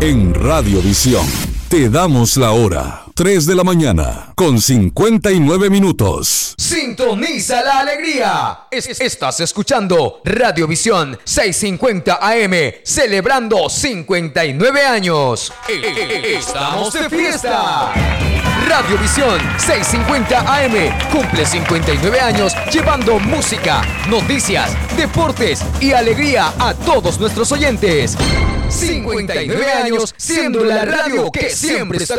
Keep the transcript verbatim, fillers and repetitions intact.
En Radiovisión te damos la hora. tres de la mañana con cincuenta y nueve minutos. Sintoniza la alegría. Es- estás escuchando Radiovisión seiscientos cincuenta A M, celebrando cincuenta y nueve años. Estamos de fiesta. Radiovisión seiscientos cincuenta A M cumple cincuenta y nueve años llevando música, noticias, deportes y alegría a todos nuestros oyentes. cincuenta y nueve años siendo la radio que siempre está